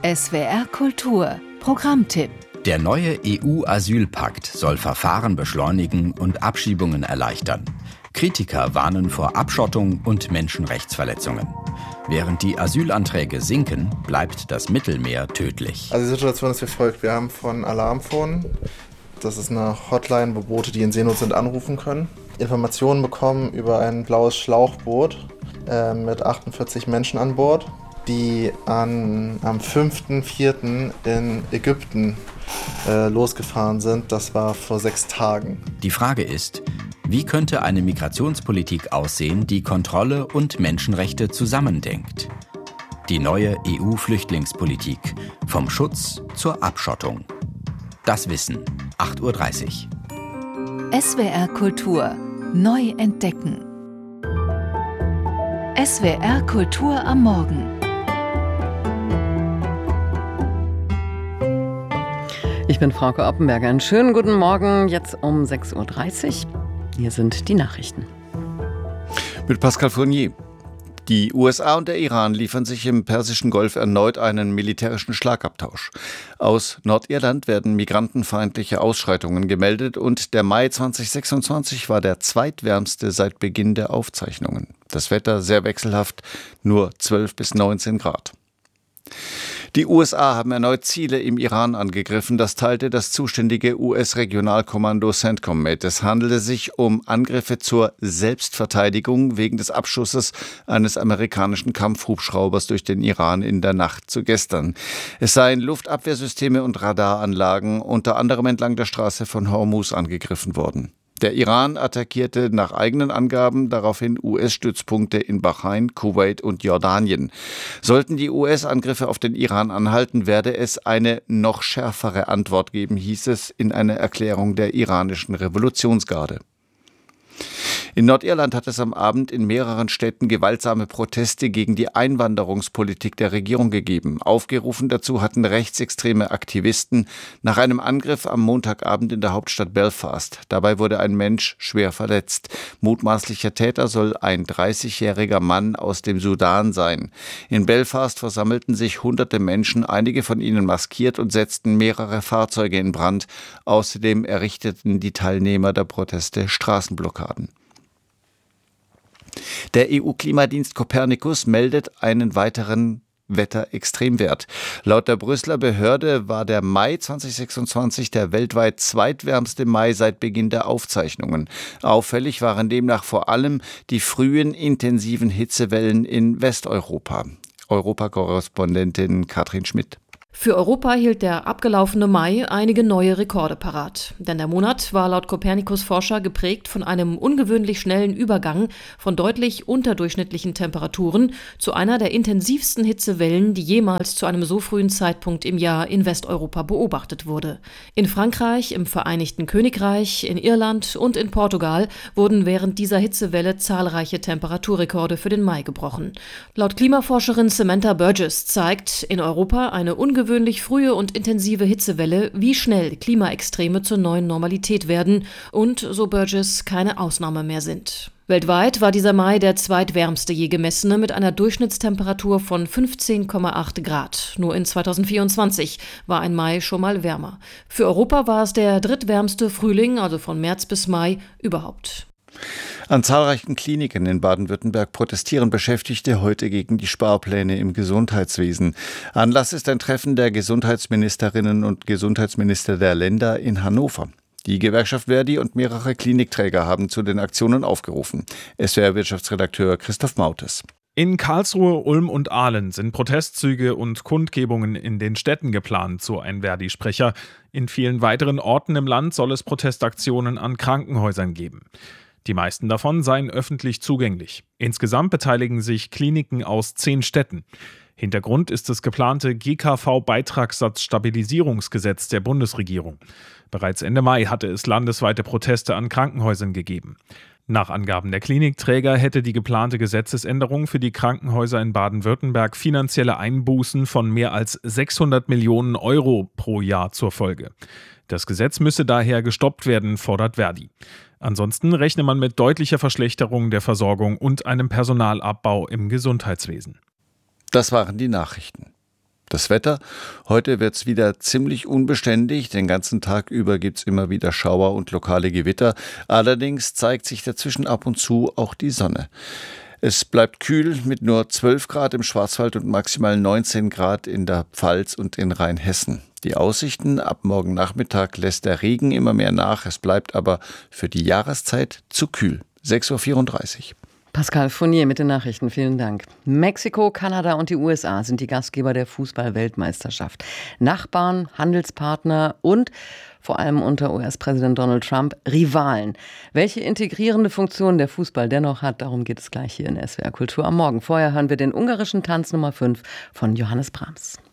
SWR Kultur Programmtipp. Der neue EU-Asylpakt soll Verfahren beschleunigen und Abschiebungen erleichtern. Kritiker warnen vor Abschottung und Menschenrechtsverletzungen. Während die Asylanträge sinken, bleibt das Mittelmeer tödlich. Also die Situation ist wie folgt. Wir haben von Alarmphone, das ist eine Hotline, wo Boote, die in Seenot sind, anrufen können, Informationen bekommen über ein blaues Schlauchboot mit 48 Menschen an Bord, die am 5.4. in Ägypten losgefahren sind. Das war vor 6 Tagen. Die Frage ist, wie könnte eine Migrationspolitik aussehen, die Kontrolle und Menschenrechte zusammendenkt? Die neue EU-Flüchtlingspolitik. Vom Schutz zur Abschottung. Das Wissen. 8.30 Uhr. SWR Kultur. Neu entdecken. SWR Kultur am Morgen. Ich bin Frauke Oppenberger. Einen schönen guten Morgen, jetzt um 6.30 Uhr. Hier sind die Nachrichten. Mit Pascal Fournier. Die USA und der Iran liefern sich im Persischen Golf erneut einen militärischen Schlagabtausch. Aus Nordirland werden migrantenfeindliche Ausschreitungen gemeldet und der Mai 2026 war der zweitwärmste seit Beginn der Aufzeichnungen. Das Wetter sehr wechselhaft, nur 12 bis 19 Grad. Die USA haben erneut Ziele im Iran angegriffen, das teilte das zuständige US-Regionalkommando CENTCOM mit. Es handelte sich um Angriffe zur Selbstverteidigung wegen des Abschusses eines amerikanischen Kampfhubschraubers durch den Iran in der Nacht zu gestern. Es seien Luftabwehrsysteme und Radaranlagen unter anderem entlang der Straße von Hormuz angegriffen worden. Der Iran attackierte nach eigenen Angaben daraufhin US-Stützpunkte in Bahrain, Kuwait und Jordanien. Sollten die US-Angriffe auf den Iran anhalten, werde es eine noch schärfere Antwort geben, hieß es in einer Erklärung der iranischen Revolutionsgarde. In Nordirland hat es am Abend in mehreren Städten gewaltsame Proteste gegen die Einwanderungspolitik der Regierung gegeben. Aufgerufen dazu hatten rechtsextreme Aktivisten nach einem Angriff am Montagabend in der Hauptstadt Belfast. Dabei wurde ein Mensch schwer verletzt. Mutmaßlicher Täter soll ein 30-jähriger Mann aus dem Sudan sein. In Belfast versammelten sich hunderte Menschen, einige von ihnen maskiert und setzten mehrere Fahrzeuge in Brand. Außerdem errichteten die Teilnehmer der Proteste Straßenblockaden. Der EU-Klimadienst Copernicus meldet einen weiteren Wetterextremwert. Laut der Brüsseler Behörde war der Mai 2026 der weltweit zweitwärmste Mai seit Beginn der Aufzeichnungen. Auffällig waren demnach vor allem die frühen intensiven Hitzewellen in Westeuropa. Europakorrespondentin Katrin Schmidt. Für Europa hielt der abgelaufene Mai einige neue Rekorde parat. Denn der Monat war laut Copernicus-Forscher geprägt von einem ungewöhnlich schnellen Übergang von deutlich unterdurchschnittlichen Temperaturen zu einer der intensivsten Hitzewellen, die jemals zu einem so frühen Zeitpunkt im Jahr in Westeuropa beobachtet wurde. In Frankreich, im Vereinigten Königreich, in Irland und in Portugal wurden während dieser Hitzewelle zahlreiche Temperaturrekorde für den Mai gebrochen. Laut Klimaforscherin Samantha Burgess zeigt in Europa eine ungewöhnlich frühe und intensive Hitzewelle, wie schnell Klimaextreme zur neuen Normalität werden und, so Burgess, keine Ausnahme mehr sind. Weltweit war dieser Mai der zweitwärmste je gemessene mit einer Durchschnittstemperatur von 15,8 Grad. Nur in 2024 war ein Mai schon mal wärmer. Für Europa war es der drittwärmste Frühling, also von März bis Mai, überhaupt. An zahlreichen Kliniken in Baden-Württemberg protestieren Beschäftigte heute gegen die Sparpläne im Gesundheitswesen. Anlass ist ein Treffen der Gesundheitsministerinnen und Gesundheitsminister der Länder in Hannover. Die Gewerkschaft Verdi und mehrere Klinikträger haben zu den Aktionen aufgerufen. SWR-Wirtschaftsredakteur Christoph Mautes. In Karlsruhe, Ulm und Aalen sind Protestzüge und Kundgebungen in den Städten geplant, so ein Verdi-Sprecher. In vielen weiteren Orten im Land soll es Protestaktionen an Krankenhäusern geben. Die meisten davon seien öffentlich zugänglich. Insgesamt beteiligen sich Kliniken aus 10 Städten. Hintergrund ist das geplante GKV-Beitragssatzstabilisierungsgesetz der Bundesregierung. Bereits Ende Mai hatte es landesweite Proteste an Krankenhäusern gegeben. Nach Angaben der Klinikträger hätte die geplante Gesetzesänderung für die Krankenhäuser in Baden-Württemberg finanzielle Einbußen von mehr als 600 Millionen Euro pro Jahr zur Folge. Das Gesetz müsse daher gestoppt werden, fordert Verdi. Ansonsten rechne man mit deutlicher Verschlechterung der Versorgung und einem Personalabbau im Gesundheitswesen. Das waren die Nachrichten. Das Wetter, heute wird es wieder ziemlich unbeständig. Den ganzen Tag über gibt es immer wieder Schauer und lokale Gewitter. Allerdings zeigt sich dazwischen ab und zu auch die Sonne. Es bleibt kühl mit nur 12 Grad im Schwarzwald und maximal 19 Grad in der Pfalz und in Rheinhessen. Die Aussichten: ab morgen Nachmittag lässt der Regen immer mehr nach. Es bleibt aber für die Jahreszeit zu kühl. 6.34 Uhr. Pascal Fournier mit den Nachrichten, vielen Dank. Mexiko, Kanada und die USA sind die Gastgeber der Fußball-Weltmeisterschaft. Nachbarn, Handelspartner und vor allem unter US-Präsident Donald Trump Rivalen. Welche integrierende Funktion der Fußball dennoch hat, darum geht es gleich hier in SWR Kultur am Morgen. Vorher hören wir den ungarischen Tanz Nummer 5 von Johannes Brahms.